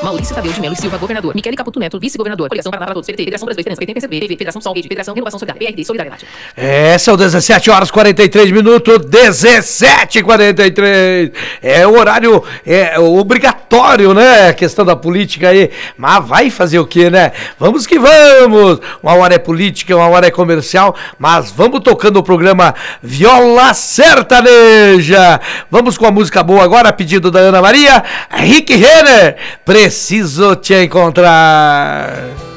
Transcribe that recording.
Maurício Tadeu de Melo e Silva, governador. Michele Caputo Neto, vice-governador. Coligação Paraná para Todos, PT, Federação Brasileira de Esperança, PT, PSB, TV, Federação Sol, Rede, Federação Renovação Solidária, PRD, Solidariedade. São 17h43, 17h43. É o horário obrigatório, né? A questão da política aí. Mas vai fazer o quê, né? Vamos que vamos. Uma hora é política, uma hora é comercial, mas vamos tocando o programa Viola Sertaneja. Vamos com a música boa agora, a pedido da Ana Maria. Rick Renner, Preciso Te Encontrar.